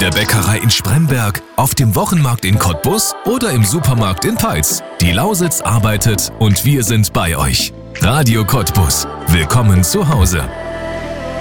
der Bäckerei in Spremberg, auf dem Wochenmarkt in Cottbus oder im Supermarkt in Peitz. Die Lausitz arbeitet und wir sind bei euch. Radio Cottbus. Willkommen zu Hause.